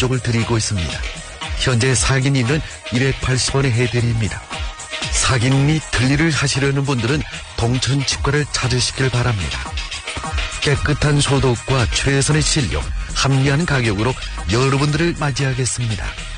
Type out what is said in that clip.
만족을 드리고 있습니다. 현재 4긴 1은 280원에 해드립니다. 4긴 2 틀니를 하시려는 분들은 동천치과를 찾으시길 바랍니다. 깨끗한 소독과 최선의 진료, 합리한 가격으로 여러분들을 맞이하겠습니다.